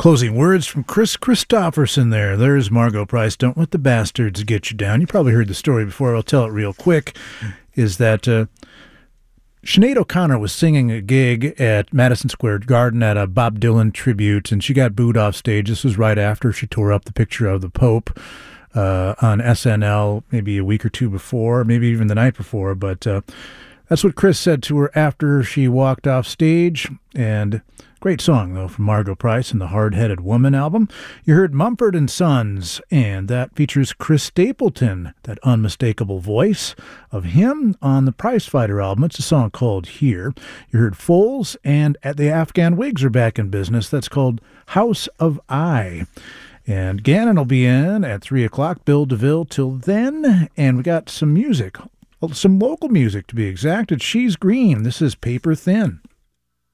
Closing words from Chris Christopherson there. There's Margo Price. Don't let the bastards get you down. You probably heard the story before. I'll tell it real quick. Is that Sinead O'Connor was singing a gig at Madison Square Garden at a Bob Dylan tribute, and she got booed off stage. This was right after she tore up the picture of the Pope on SNL maybe a week or two before, maybe even the night before. But that's what Chris said to her after she walked off stage. And great song, though, from Margo Price and the Hard-Headed Woman album. You heard Mumford & Sons, and that features Chris Stapleton, that unmistakable voice of him on the Price Fighter album. It's a song called Here. You heard Foles, and the Afghan Wigs are back in business. That's called House of I. And Gannon will be in at 3 o'clock, Bill DeVille till then. And we got some music, some local music to be exact. It's She's Green. This is Paper Thin.